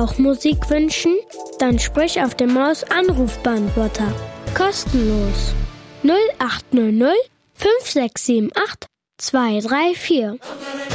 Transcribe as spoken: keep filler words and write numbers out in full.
auch Musik wünschen? Dann sprich auf dem Maus-Anrufbeantworter. Kostenlos. null acht null null fünf sechs sieben acht zwei drei vier.